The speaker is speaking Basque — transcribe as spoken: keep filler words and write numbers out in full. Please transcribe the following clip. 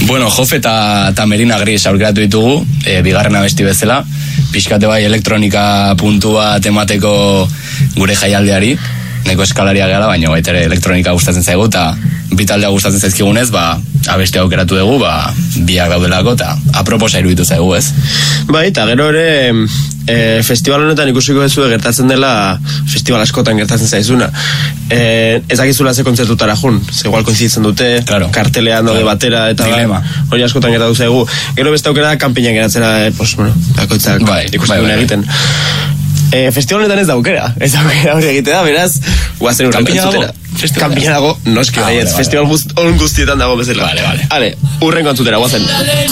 Bueno, Jofe eta, eta Merina Gris aurkeratu ditugu, e, bigarren abesti bezala, pixkate bai elektronika puntua temateko gure jaialdeari, neko eskalaria gara, baina baita ere elektronika gustatzen zaigu, eta bitaldea gustatzen zaizkigunez, ba, abesti aukeratu dugu, ba, biak daudelako, eta aproposa iruditu zaigu, ez? Bai, eta gero ere, e, festival honetan ikusiko duzu gertatzen dela, festival askotan gertatzen zaizuna. E, ez dakizula ze kontzertutara jun, ze igual koinzitzen dute, claro, kartelean claro, batera, eta dilema. Hori askotan gertatu zaigu. Gero beste aukera da, kanpinan geratzera, e, pues, bueno, bakoitzak bai, ikusten bai, bai, egiten. E, festival honetan ez da aukera, ez da aukera hori egitea, beraz, guazen urren kontzutera. Kanpina dago, noski, ah, baietz, vale, vale. Festival guztietan dago bezala. Vale, vale. Hale, urren kontzutera, guazen.